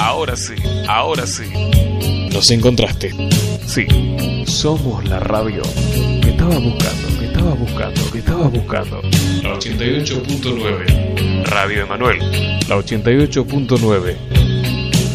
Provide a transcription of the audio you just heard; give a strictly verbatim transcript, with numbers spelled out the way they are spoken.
Ahora sí, ahora sí. Nos encontraste. Sí, somos la radio que estaba buscando, que estaba buscando, que estaba buscando. La ochenta y ocho punto nueve. Radio Emanuel. La ochenta y ocho punto nueve.